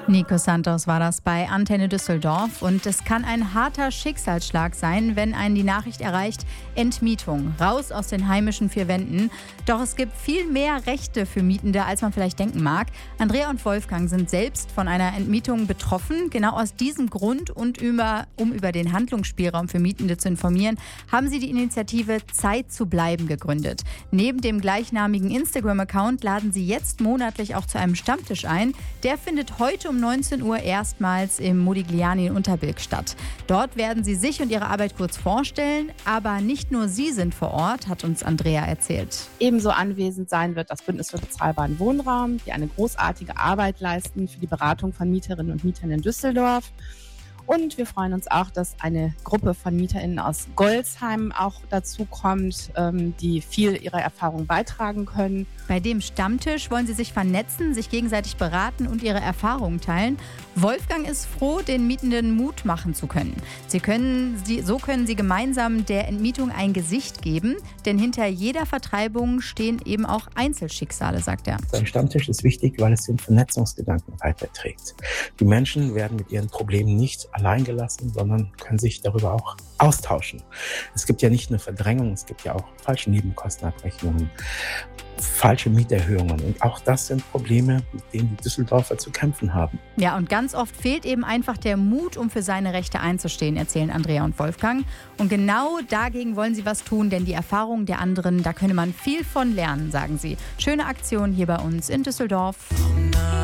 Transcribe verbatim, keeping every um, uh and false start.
Nico Santos war das bei Antenne Düsseldorf und es kann ein harter Schicksalsschlag sein, wenn einen die Nachricht erreicht, Entmietung, raus aus den heimischen vier Wänden. Doch es gibt viel mehr Rechte für Mietende, als man vielleicht denken mag. Andrea und Wolfgang sind selbst von einer Entmietung betroffen. Genau aus diesem Grund und über, um über den Handlungsspielraum für Mietende zu informieren, haben sie die Initiative Zeit zu bleiben gegründet. Neben dem gleichnamigen Instagram-Account laden sie jetzt monatlich auch zu einem Stammtisch ein. Der findet heute um neunzehn Uhr erstmals im Modigliani in Unterbilk statt. Dort werden sie sich und ihre Arbeit kurz vorstellen, aber nicht nur sie sind vor Ort, hat uns Andrea erzählt. Ebenso anwesend sein wird das Bündnis für bezahlbaren Wohnraum, die eine großartige Arbeit leisten für die Beratung von Mieterinnen und Mietern in Düsseldorf. Und wir freuen uns auch, dass eine Gruppe von MieterInnen aus Golzheim auch dazu kommt, die viel ihrer Erfahrung beitragen können. Bei dem Stammtisch wollen sie sich vernetzen, sich gegenseitig beraten und ihre Erfahrungen teilen. Wolfgang ist froh, den Mietenden Mut machen zu können. Sie können sie, so können sie gemeinsam der Entmietung ein Gesicht geben, denn hinter jeder Vertreibung stehen eben auch Einzelschicksale, sagt er. Ein Stammtisch ist wichtig, weil es den Vernetzungsgedanken weiterträgt. Die Menschen werden mit ihren Problemen nicht allein gelassen, sondern können sich darüber auch austauschen. Es gibt ja nicht nur Verdrängung, es gibt ja auch falsche Nebenkostenabrechnungen, falsche Mieterhöhungen. Und auch das sind Probleme, mit denen die Düsseldorfer zu kämpfen haben. Ja, und ganz oft fehlt eben einfach der Mut, um für seine Rechte einzustehen, erzählen Andrea und Wolfgang. Und genau dagegen wollen sie was tun, denn die Erfahrungen der anderen, da könne man viel von lernen, sagen sie. Schöne Aktion hier bei uns in Düsseldorf.